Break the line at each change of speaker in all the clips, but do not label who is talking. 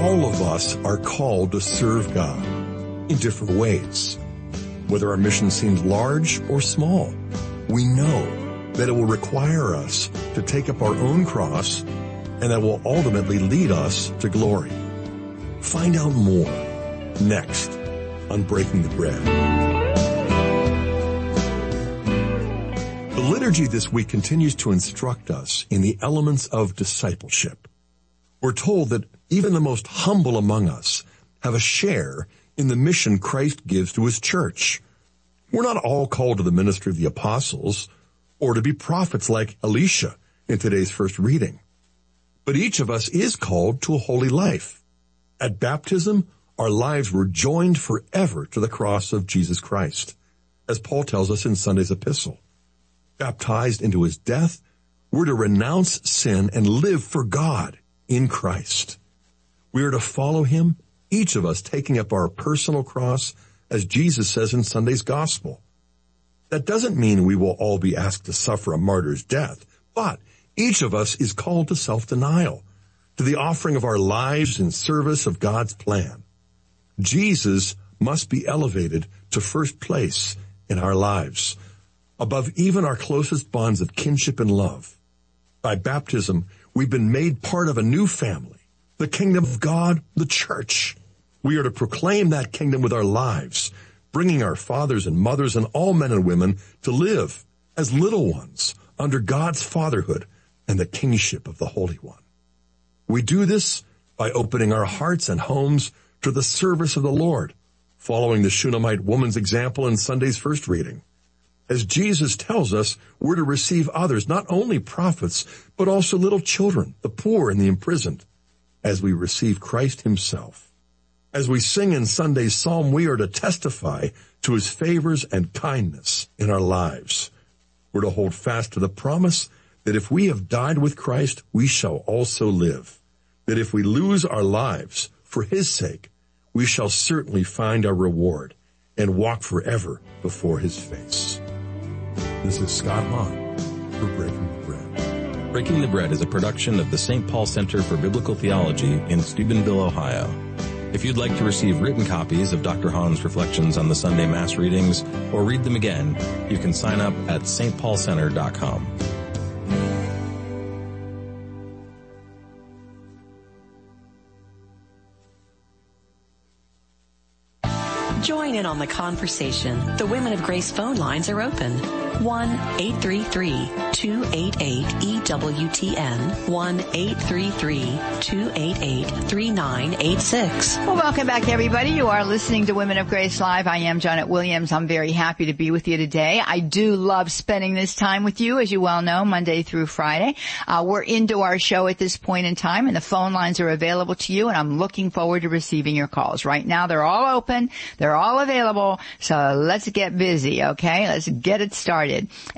All of us are called to serve God in different ways. Whether our mission seems large or small, we know that it will require us to take up our own cross, and that will ultimately lead us to glory. Find out more next on Breaking the Bread. The liturgy this week continues to instruct us in the elements of discipleship. We're told that even the most humble among us have a share in the mission Christ gives to his church. We're not all called to the ministry of the apostles or to be prophets like Elisha in today's first reading. But each of us is called to a holy life. At baptism, our lives were joined forever to the cross of Jesus Christ, as Paul tells us in Sunday's epistle. Baptized into his death, we're to renounce sin and live for God in Christ. We are to follow him, each of us taking up our personal cross, as Jesus says in Sunday's gospel. That doesn't mean we will all be asked to suffer a martyr's death, but each of us is called to self-denial, to the offering of our lives in service of God's plan. Jesus must be elevated to first place in our lives, above even our closest bonds of kinship and love. By baptism, we've been made part of a new family, the kingdom of God, the church. We are to proclaim that kingdom with our lives, bringing our fathers and mothers and all men and women to live as little ones under God's fatherhood and the kingship of the Holy One. We do this by opening our hearts and homes to the service of the Lord, following the Shunammite woman's example in Sunday's first reading. As Jesus tells us, we're to receive others, not only prophets, but also little children, the poor and the imprisoned, as we receive Christ himself. As we sing in Sunday's psalm, we are to testify to his favors and kindness in our lives. We're to hold fast to the promise that if we have died with Christ, we shall also live. That if we lose our lives for his sake, we shall certainly find our reward and walk forever before his face. This is Scott Hahn for Breaking the Bread.
Breaking the Bread is a production of the St. Paul Center for Biblical Theology in Steubenville, Ohio. If you'd like to receive written copies of Dr. Hahn's reflections on the Sunday Mass readings or read them again, you can sign up at stpaulcenter.com.
Join in on the conversation. The Women of Grace phone lines are open. 1-833-288-EWTN. 1-833-288-3986.
Well, welcome back, everybody. You are listening to Women of Grace Live. I am Janet Williams. I'm very happy to be with you today. I do love spending this time with you, as you well know, Monday through Friday. We're into our show at this point in time, and the phone lines are available to you, and I'm looking forward to receiving your calls. Right now, they're all open. They're all available. So let's get busy, okay? Let's get it started.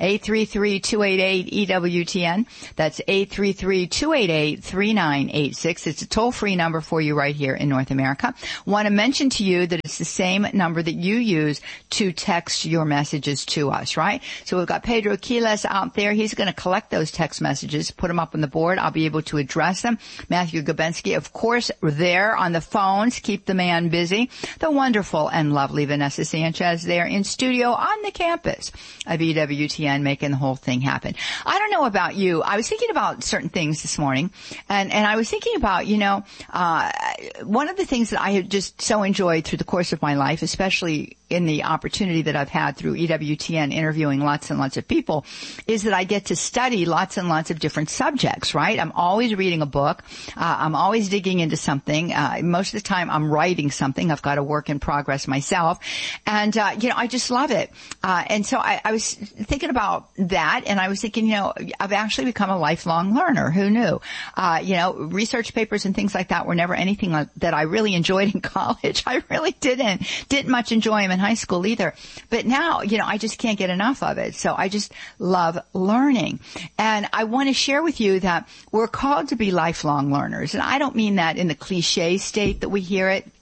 833-288-EWTN. That's 833-288-3986. It's a toll-free number for you right here in North America. Want to mention to you that it's the same number that you use to text your messages to us, right? So we've got Pedro Quiles out there. He's going to collect those text messages, put them up on the board. I'll be able to address them. Matthew Gabensky, of course, there on the phones. Keep the man busy. The wonderful and lovely Vanessa Sanchez there in studio on the campus of EWTN, making the whole thing happen. I don't know about you. I was thinking about certain things this morning, and I was thinking about, one of the things that I have just so enjoyed through the course of my life, especially in the opportunity that I've had through EWTN interviewing lots and lots of people, is that I get to study lots and lots of different subjects, right? I'm always reading a book. I'm always digging into something. Most of the time I'm writing something. I've got a work in progress myself. And, I just love it. And so I was thinking about that, and I was thinking, I've actually become a lifelong learner. Who knew? Research papers and things like that were never anything that I really enjoyed in college. I really didn't much enjoy them in high school either. But now, I just can't get enough of it. So I just love learning. And I want to share with you that we're called to be lifelong learners. And I don't mean that in the cliche state that we hear it.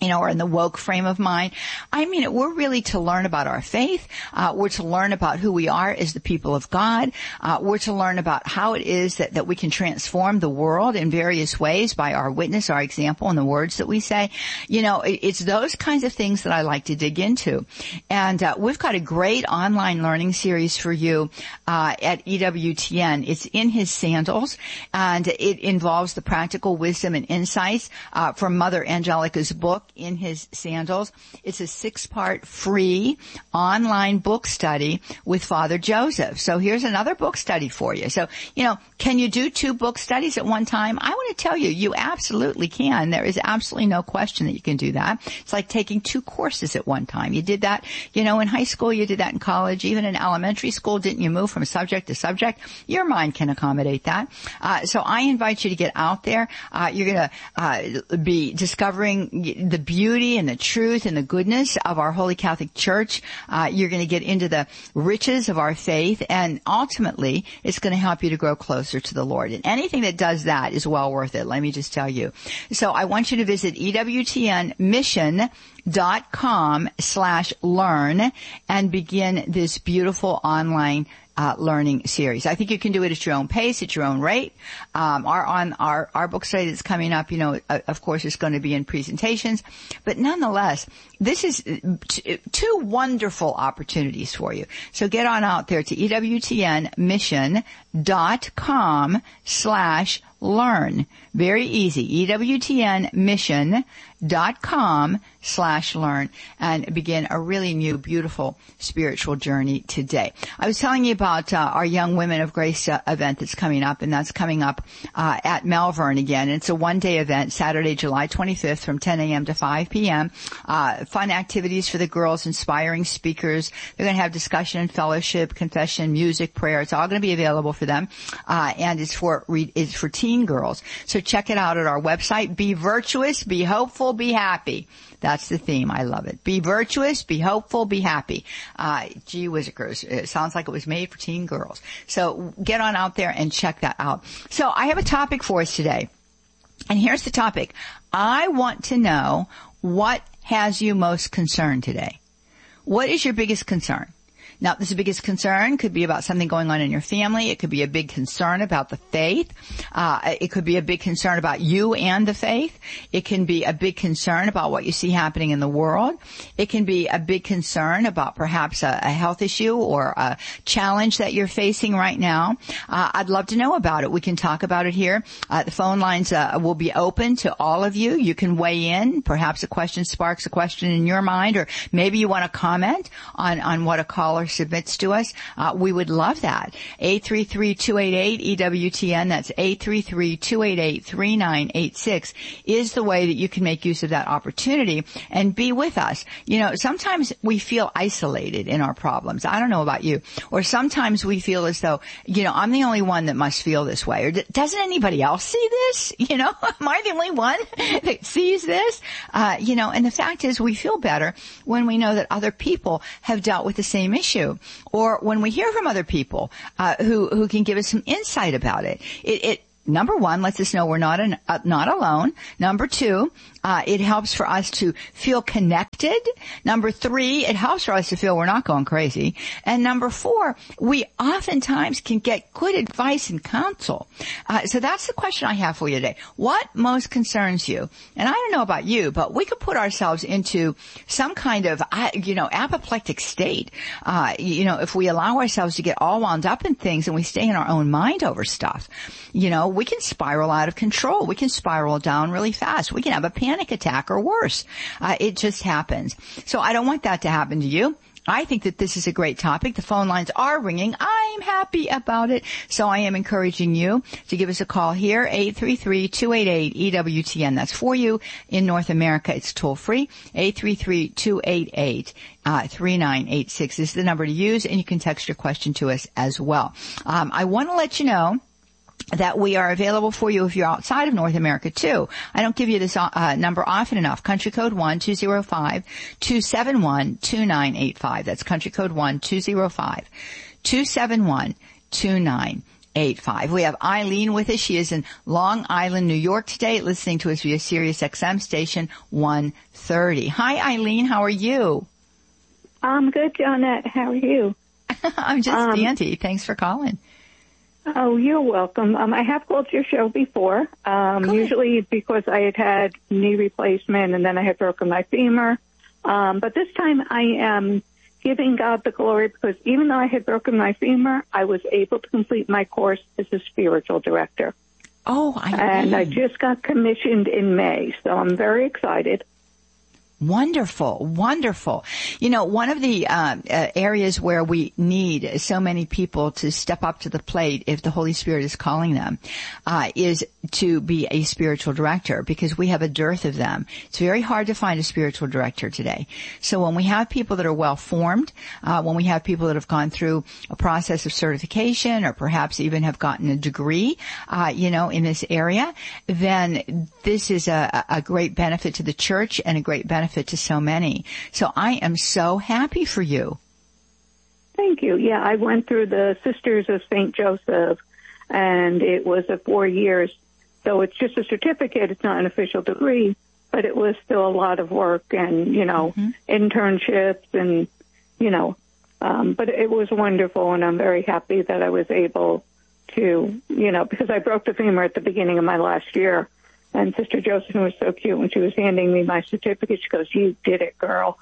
or in the woke frame of mind. I mean, we're really to learn about our faith. We're to learn about who we are as the people of God. We're to learn about how it is that we can transform the world in various ways by our witness, our example, and the words that we say. It's those kinds of things that I like to dig into. And we've got a great online learning series for you at EWTN. It's In His Sandals, and it involves the practical wisdom and insights from Mother Angelica's book, In His Sandals. It's a 6-part free online book study with Father Joseph. So here's another book study for you. So, can you do 2 book studies at one time? I want to tell you, you absolutely can. There is absolutely no question that you can do that. It's like taking 2 courses at one time. You did that, in high school, you did that in college, even in elementary school, didn't you move from subject to subject? Your mind can accommodate that. So I invite you to get out there. You're going to be discovering the beauty and the truth and the goodness of our Holy Catholic Church. You're going to get into the riches of our faith, and ultimately it's going to help you to grow closer to the Lord. And anything that does that is well worth it, let me just tell you. So I want you to visit EWTNmission.com/learn and begin this beautiful online learning series. I think you can do it at your own pace, at your own rate. Our book study that's coming up, of course, is going to be in presentations, but nonetheless, this is 2 wonderful opportunities for you. So get on out there to EWTNmission.com/learn. Very easy. EWTNmission.com/learn and begin a really new, beautiful spiritual journey today. I was telling you about our Young Women of Grace event that's coming up, and that's coming up at Malvern again. It's a 1-day event, Saturday, July 25th from 10 a.m. to 5 p.m. Fun activities for the girls, inspiring speakers. They're going to have discussion and fellowship, confession, music, prayer. It's all going to be available for them, and it's for teen girls. So check it out at our website. Be virtuous, be hopeful, be happy. That's the theme. I love it. Be virtuous, be hopeful, be happy. Gee whizzikers. It sounds like it was made for teen girls. So get on out there and check that out. So I have a topic for us today. And here's the topic. I want to know what has you most concerned today. What is your biggest concern? Now, this biggest concern could be about something going on in your family. It could be a big concern about the faith. It could be a big concern about you and the faith. It can be a big concern about what you see happening in the world. It can be a big concern about perhaps a health issue or a challenge that you're facing right now. I'd love to know about it. We can talk about it here. The phone lines will be open to all of you. You can weigh in. Perhaps a question sparks a question in your mind, or maybe you want to comment on what a caller submits to us. We would love that. 833-288-EWTN. That's 833-288-3986 is the way that you can make use of that opportunity and be with us. Sometimes we feel isolated in our problems. I don't know about you. Or sometimes we feel as though, I'm the only one that must feel this way. Or doesn't anybody else see this? Am I the only one that sees this? And the fact is we feel better when we know that other people have dealt with the same issue. Or when we hear from other people who can give us some insight about it. It number one, lets us know we're not alone. Number 2, it helps for us to feel connected. Number 3, it helps for us to feel we're not going crazy. And number 4, we oftentimes can get good advice and counsel. So that's the question I have for you today. What most concerns you? And I don't know about you, but we could put ourselves into some kind of, apoplectic state. If we allow ourselves to get all wound up in things and we stay in our own mind over stuff, we can spiral out of control. We can spiral down really fast. We can have a panic attack or worse. It just happens. So I don't want that to happen to you. I think that this is a great topic. The phone lines are ringing. I'm happy about it. So I am encouraging you to give us a call here, 833-288-EWTN. That's for you in North America. It's toll free, 833-288-3986 is the number to use, and you can text your question to us as well. I want to let you know that we are available for you if you're outside of North America too. I don't give you this number often enough. Country code 1-205-271-2985. That's country code 1-205-271-2985. We have Eileen with us. She is in Long Island, New York today, listening to us via Sirius XM station 130. Hi, Eileen. How are you?
I'm good, Jonette. How are you?
I'm just dandy. Thanks for calling.
Oh, you're welcome. I have called your show before, usually because I had knee replacement and then I had broken my femur. But this time I am giving God the glory because even though I had broken my femur, I was able to complete my course as a spiritual director.
Oh,
And I just got commissioned in May, so I'm very excited.
Wonderful, wonderful. You know, one of the areas where we need so many people to step up to the plate if the Holy Spirit is calling them is to be a spiritual director, because we have a dearth of them. It's very hard to find a spiritual director today. So when we have people that are well formed, when we have people that have gone through a process of certification or perhaps even have gotten a degree, in this area, then this is a great benefit to the church and a great benefit to so many. So I am so happy for you.
Thank you. Yeah, I went through the Sisters of St. Joseph, and it was 4 years. So it's just a certificate. It's not an official degree, but it was still a lot of work and, internships and, but it was wonderful, and I'm very happy that I was able to, because I broke the femur at the beginning of my last year. And Sister Josephine was so cute when she was handing me my certificate. She goes, "You did it, girl."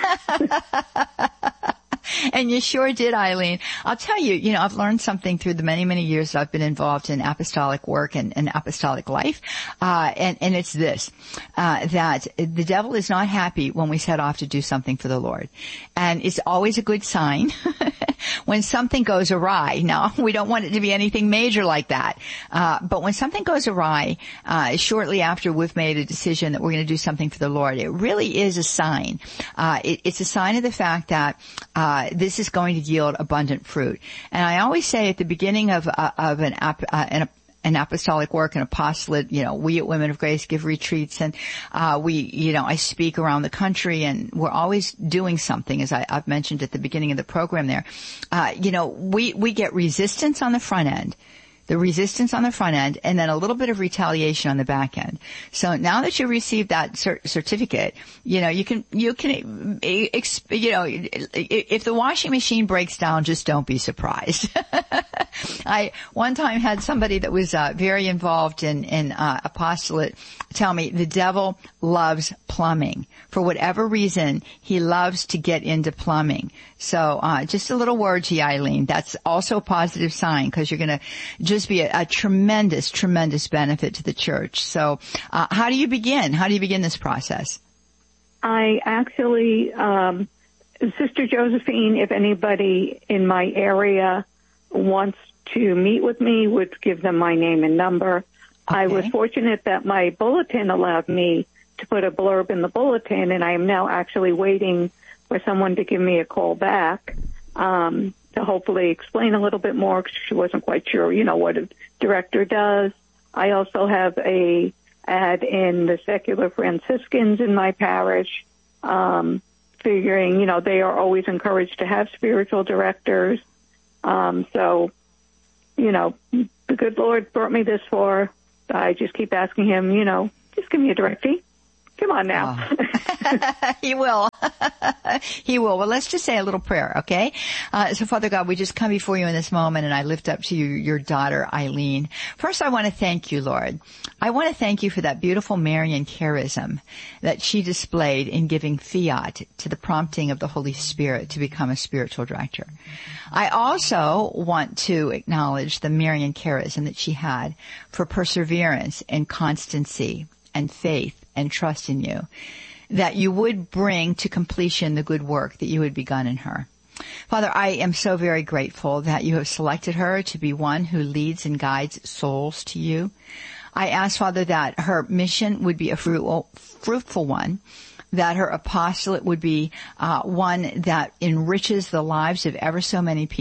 And you sure did, Eileen. I'll tell you, I've learned something through the many, many years that I've been involved in apostolic work and apostolic life. And it's this, that the devil is not happy when we set off to do something for the Lord. And it's always a good sign when something goes awry. Now, we don't want it to be anything major like that. But when something goes awry, shortly after we've made a decision that we're going to do something for the Lord, it really is a sign. It's a sign of the fact that, this is going to yield abundant fruit. And I always say at the beginning of an apostolic work, an apostolate, we at Women of Grace give retreats, and I speak around the country, and we're always doing something, as I've mentioned at the beginning of the program there. We get resistance on the front end. The resistance on the front end, and then a little bit of retaliation on the back end. So now that you received that certificate, you can, if the washing machine breaks down, just don't be surprised. I one time had somebody that was very involved in apostolate tell me the devil loves plumbing. For whatever reason, he loves to get into plumbing. So just a little word to you, Eileen. That's also a positive sign, because you're going to just be a tremendous, tremendous benefit to the church. So how do you begin? How do you begin this process?
I actually, Sister Josephine, if anybody in my area wants to meet with me, would give them my name and number. Okay. I was fortunate that my bulletin allowed me to put a blurb in the bulletin, and I am now actually waiting for someone to give me a call back to hopefully explain a little bit more, because she wasn't quite sure, what a director does. I also have a ad in the Secular Franciscans in my parish, figuring, they are always encouraged to have spiritual directors. So, the good Lord brought me this far. I just keep asking him, just give me a directee. Come on now.
He will. He will. Well, let's just say a little prayer, okay? So, Father God, we just come before you in this moment, and I lift up to you your daughter, Eileen. First, I want to thank you, Lord. I want to thank you for that beautiful Marian charism that she displayed in giving fiat to the prompting of the Holy Spirit to become a spiritual director. I also want to acknowledge the Marian charism that she had for perseverance and constancy and faith and trust in you, that you would bring to completion the good work that you had begun in her. Father, I am so very grateful that you have selected her to be one who leads and guides souls to you. I ask, Father, that her mission would be a fruitful one, that her apostolate would be one that enriches the lives of ever so many people,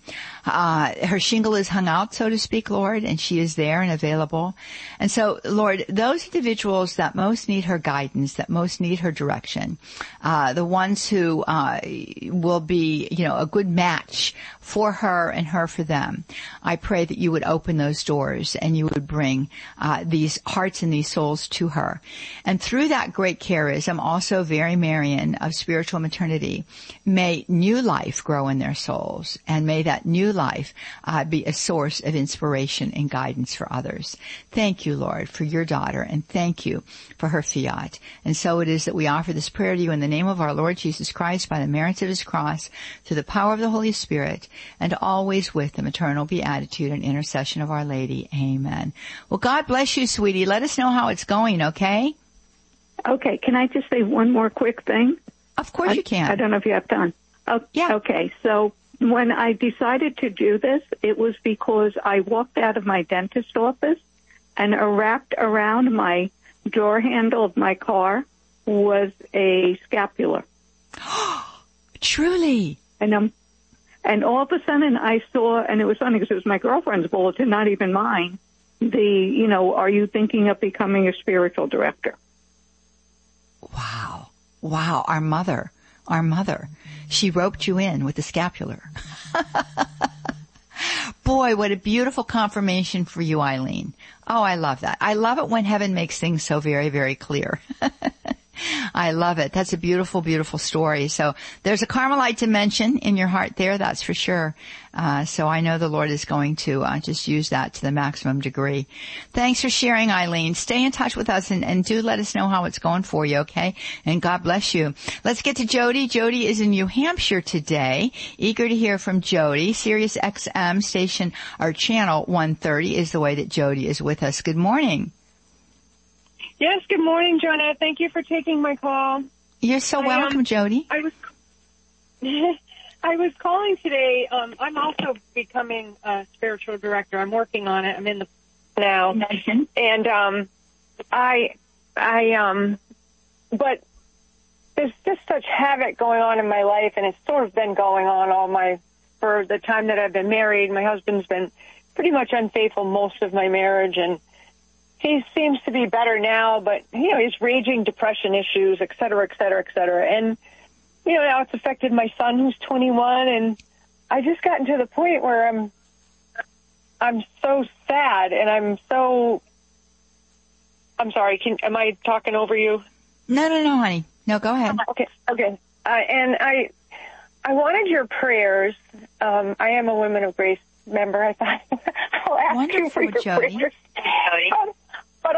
Her shingle is hung out, so to speak, Lord, and she is there and available. And so, Lord, those individuals that most need her guidance, that most need her direction, the ones who will be, a good match for her and her for them, I pray that you would open those doors and you would bring these hearts and these souls to her. And through that great charism, also very Marian of spiritual maternity, may new life grow in their souls, and may that new life be a source of inspiration and guidance for others. Thank you, Lord, for your daughter, and thank you for her fiat. And so it is that we offer this prayer to you in the name of our Lord Jesus Christ, by the merits of his cross, through the power of the Holy Spirit, and always with the maternal beatitude and intercession of Our Lady. Amen. Well, God bless you, sweetie. Let us know how it's going, okay?
Okay. Can I just say one more quick thing?
Of course you can.
I don't know if you have time. Oh,
yeah.
Okay. So when I decided to do this, it was because I walked out of my dentist office, and wrapped around my door handle of my car was a scapular.
Truly?
And all of a sudden I saw, and it was funny because it was my girlfriend's bulletin, not even mine, are you thinking of becoming a spiritual director?
Wow. Our mother. She roped you in with the scapular. Boy, what a beautiful confirmation for you, Eileen. Oh, I love that. I love it when heaven makes things so very, very clear. I love it. That's a beautiful, beautiful story. So there's a Carmelite dimension in your heart there, that's for sure. So I know the Lord is going to just use that to the maximum degree. Thanks for sharing, Eileen. Stay in touch with us and do let us know how it's going for you, okay? And God bless you. Let's get to Jody. Jody is in New Hampshire today. Eager to hear from Jody. Sirius XM station or channel 130 is the way that Jody is with us. Good morning.
Yes, good morning, Jonah. Thank you for taking my call.
You're so welcome, Jody.
I was calling today. I'm also becoming a spiritual director. I'm working on it. I'm in the now, and but there's just such havoc going on in my life, and it's sort of been going on for the time that I've been married. My husband's been pretty much unfaithful most of my marriage, and he seems to be better now, but, he's raging depression issues, et cetera, et cetera, et cetera. And, now it's affected my son who's 21, and I just gotten to the point where I'm so sad, and I'm sorry, am I talking over you?
No, honey. No, go ahead.
Okay. And I wanted your prayers. I am a Women of Grace member. I thought I'll ask
Wonderful,
you for your
Jody.
prayers. But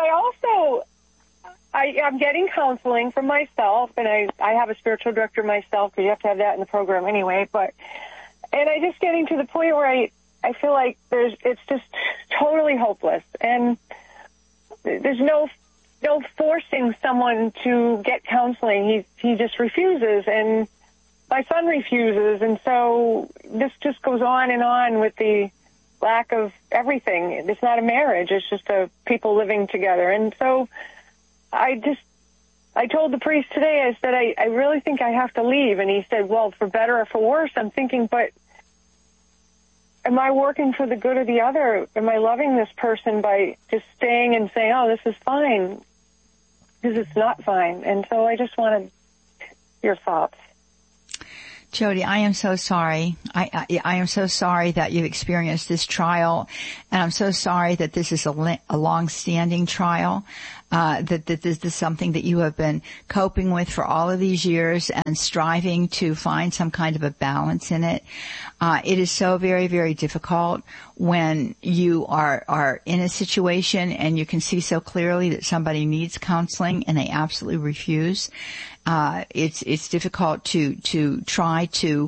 I'm getting counseling for myself, and I have a spiritual director myself, because you have to have that in the program anyway. And I just getting to the point where I feel like it's just totally hopeless, and there's no forcing someone to get counseling. He just refuses, and my son refuses, and so this just goes on with the lack of everything. It's not a marriage. It's just people living together. And so I told the priest today, I said, I really think I have to leave. And he said, well, for better or for worse. I'm thinking, but am I working for the good of the other? Am I loving this person by just staying and saying, oh, this is fine? Because it's not fine. And so I just wanted your thoughts.
Jody, I am so sorry. I am so sorry that you've experienced this trial, and I'm so sorry that this is a long-standing trial, that this is something that you have been coping with for all of these years and striving to find some kind of a balance in it. It is so very, very difficult when you are in a situation and you can see so clearly that somebody needs counseling and they absolutely refuse. It's difficult to try to,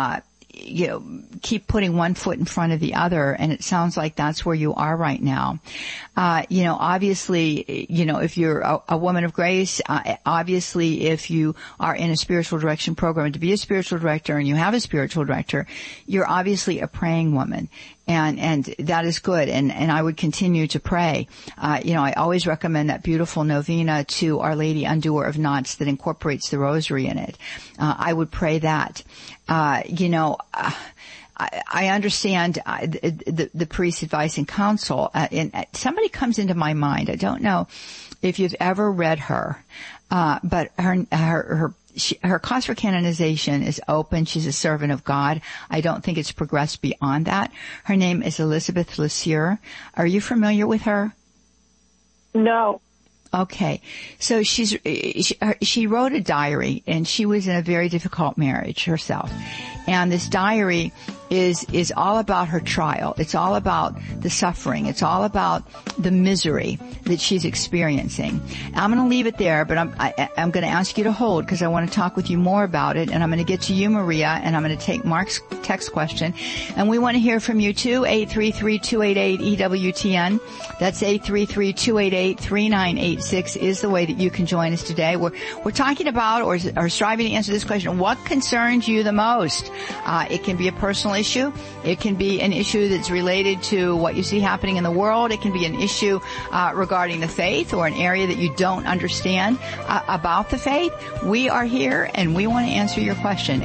keep putting one foot in front of the other, and it sounds like that's where you are right now. Obviously, if you're a woman of grace, obviously if you are in a spiritual direction program, to be a spiritual director and you have a spiritual director, you're obviously a praying woman. And that is good. And I would continue to pray. I always recommend that beautiful novena to Our Lady Undoer of Knots that incorporates the rosary in it. I would pray that. I understand the priest's advice and counsel. And somebody comes into my mind. I don't know if you've ever read her, but her cause for canonization is open. She's a servant of God. I don't think it's progressed beyond that. Her name is Elizabeth LeSueur. Are you familiar with her?
No.
Okay. So she wrote a diary, and she was in a very difficult marriage herself. And this diary is all about her trial. It's all about the suffering. It's all about the misery that she's experiencing. I'm going to leave it there, but I'm going to ask you to hold because I want to talk with you more about it. And I'm going to get to you, Maria, and I'm going to take Mark's text question. And we want to hear from you too. 833-288-EWTN. That's 833-288-3986 is the way that you can join us today. We're talking about or striving to answer this question. What concerns you the most? It can be a personal issue. It can be an issue that's related to what you see happening in the world. It can be an issue regarding the faith or an area that you don't understand about the faith. We are here and we want to answer your question.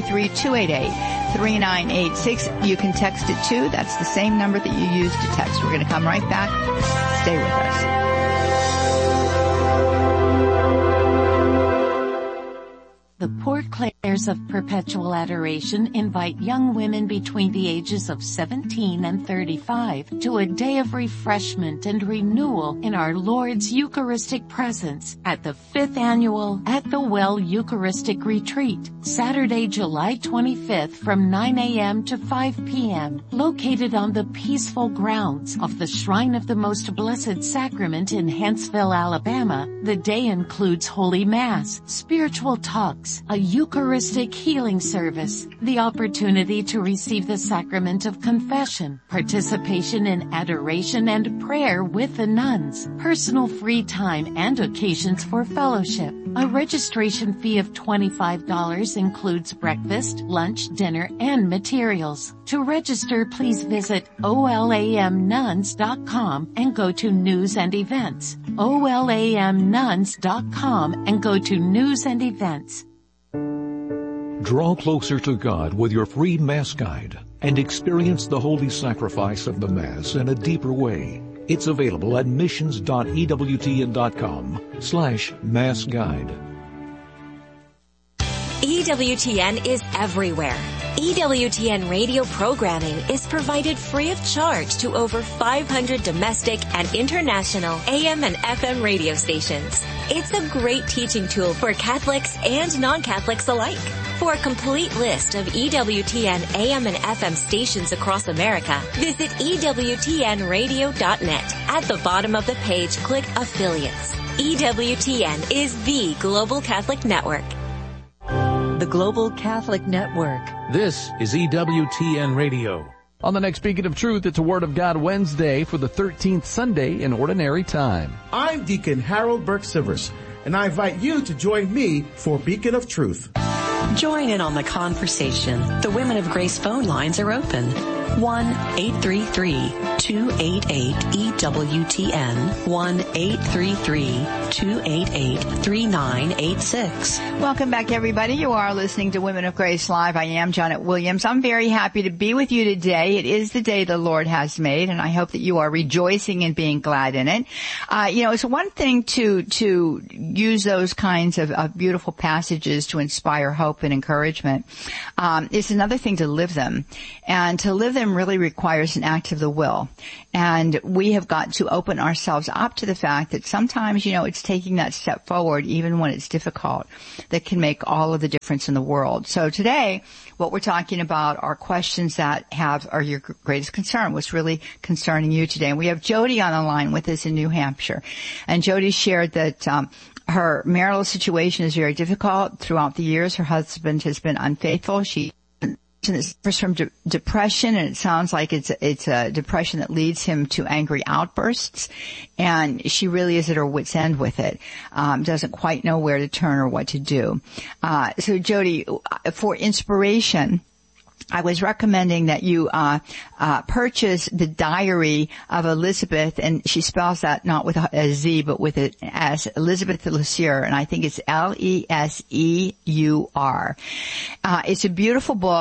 833-288-3986. You can text it too. That's the same number that you used to text. We're going to come right back. Stay with us.
The Port Clares of Perpetual Adoration invite young women between the ages of 17 and 35 to a day of refreshment and renewal in our Lord's Eucharistic presence at the 5th Annual At the Well Eucharistic Retreat, Saturday, July 25th from 9 a.m. to 5 p.m., located on the peaceful grounds of the Shrine of the Most Blessed Sacrament in Huntsville, Alabama. The day includes Holy Mass, spiritual talks, a Eucharistic healing service, the opportunity to receive the sacrament of confession, participation in adoration and prayer with the nuns, personal free time and occasions for fellowship. A registration fee of $25 includes breakfast, lunch, dinner, and materials. To register, please visit olamnuns.com and go to News and Events. olamnuns.com and go to News and Events.
Draw closer to God with your free Mass Guide and experience the holy sacrifice of the Mass in a deeper way. It's available at missions.ewtn.com/Mass Guide.
EWTN is everywhere. EWTN radio programming is provided free of charge to over 500 domestic and international AM and FM radio stations. It's a great teaching tool for Catholics and non-Catholics alike. For a complete list of EWTN AM and FM stations across America, visit EWTNradio.net. At the bottom of the page, click Affiliates. EWTN is the Global Catholic Network.
The Global Catholic Network.
This is EWTN Radio. On the next Beacon of Truth, it's a Word of God Wednesday for the 13th Sunday in Ordinary Time.
I'm Deacon Harold Burke-Sivers, and I invite you to join me for Beacon of Truth.
Join in on the conversation. The Women of Grace phone lines are open. 1-833-288-EWTN. 1-833-288-3986.
Welcome back, everybody. You are listening to Women of Grace Live. I am Janet Williams. I'm very happy to be with you today. It is the day the Lord has made, and I hope that you are rejoicing and being glad in it. It's one thing to use those kinds of beautiful passages to inspire hope and encouragement. It's another thing to live them. And to live them really requires an act of the will. And we have got to open ourselves up to the fact that sometimes, it's taking that step forward, even when it's difficult, that can make all of the difference in the world. So today, what we're talking about are questions that are your greatest concern, what's really concerning you today. And we have Jody on the line with us in New Hampshire. And Jody shared that, her marital situation is very difficult. Throughout the years, her husband has been unfaithful. She suffers from depression, and it sounds like it's a depression that leads him to angry outbursts, and she really is at her wit's end with it. Doesn't quite know where to turn or what to do. So Jody, for inspiration, I was recommending that you purchase the diary of Elizabeth, and she spells that not with a Z but with it as Elizabeth LeSueur, and I think it's L-E-S-E-U-R. It's a beautiful book.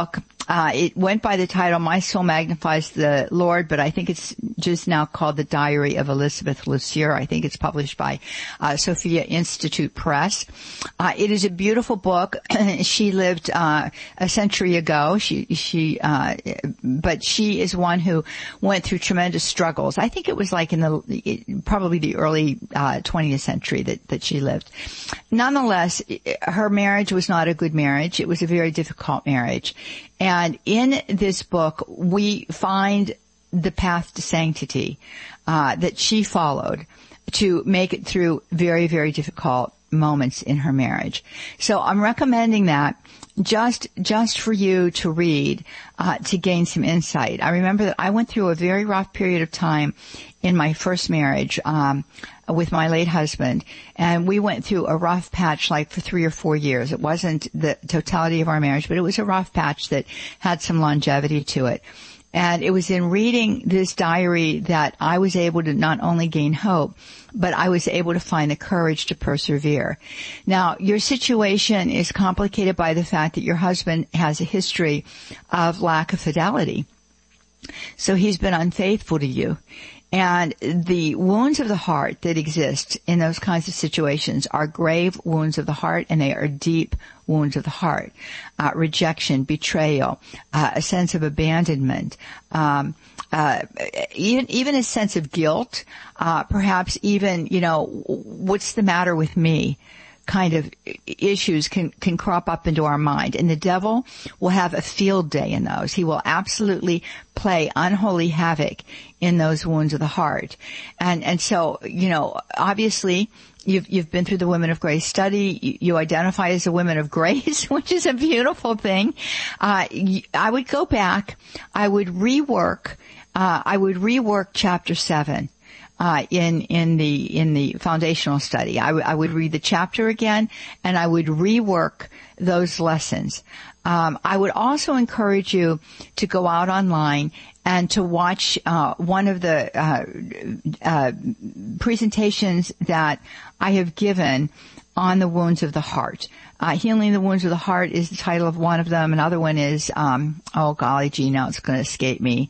It went by the title My Soul Magnifies the Lord, but I think it's just now called The Diary of Elizabeth Lucier. I think it's published by Sophia Institute Press. It is a beautiful book. She lived a century ago. But she is one who went through tremendous struggles. I think it was like in probably the early 20th century that she lived. Nonetheless, her marriage was not a good marriage. It was a very difficult marriage. And in this book, we find the path to sanctity that she followed to make it through very, very difficult moments in her marriage. So I'm recommending that just for you to read, to gain some insight. I remember that I went through a very rough period of time in my first marriage, with my late husband, and we went through a rough patch like for 3 or 4 years. It wasn't the totality of our marriage, but it was a rough patch that had some longevity to it. And it was in reading this diary that I was able to not only gain hope, but I was able to find the courage to persevere. Now, your situation is complicated by the fact that your husband has a history of lack of fidelity. So he's been unfaithful to you. And the wounds of the heart that exist in those kinds of situations are grave wounds of the heart, and they are deep wounds of the heart. Rejection, betrayal, a sense of abandonment, even a sense of guilt, perhaps even, what's the matter with me? Kind of issues can crop up into our mind. And the devil will have a field day in those. He will absolutely play unholy havoc in those wounds of the heart. And so, obviously you've been through the Women of Grace study. You identify as a woman of grace, which is a beautiful thing. I would go back. I would rework chapter 7. In the foundational study. I would read the chapter again, and I would rework those lessons. I would also encourage you to go out online and to watch one of the presentations that I have given on the wounds of the heart. Healing the Wounds of the Heart is the title of one of them. Another one is, now it's going to escape me.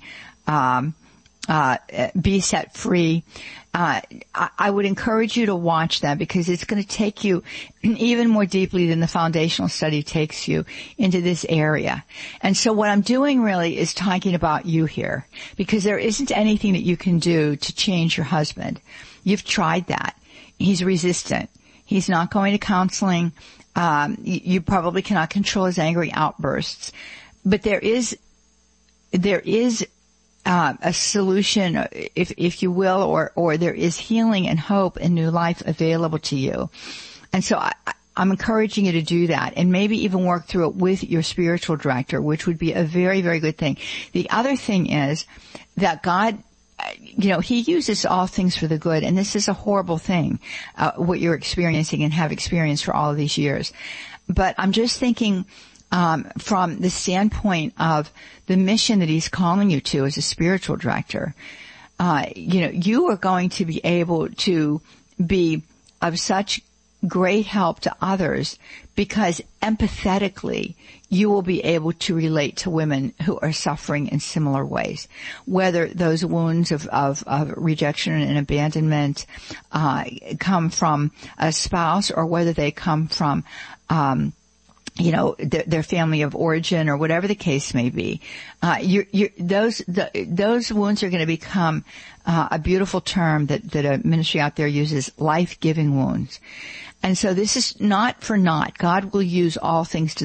Be Set Free. I would encourage you to watch that because it's going to take you even more deeply than the foundational study takes you into this area. And so what I'm doing really is talking about you here because there isn't anything that you can do to change your husband. You've tried that. He's resistant. He's not going to counseling. You probably cannot control his angry outbursts. But there is a solution, if you will, or there is healing and hope and new life available to you. And so I'm encouraging you to do that and maybe even work through it with your spiritual director, which would be a very, very good thing. The other thing is that God, He uses all things for the good, and this is a horrible thing, what you're experiencing and have experienced for all of these years. But I'm just thinking, from the standpoint of the mission that He's calling you to as a spiritual director, you are going to be able to be of such great help to others because empathetically you will be able to relate to women who are suffering in similar ways, whether those wounds of rejection and abandonment come from a spouse or whether they come from their family of origin or whatever the case may be. Those wounds are going to become a beautiful term that a ministry out there uses, life-giving wounds. And so this is not for naught. God will use all things to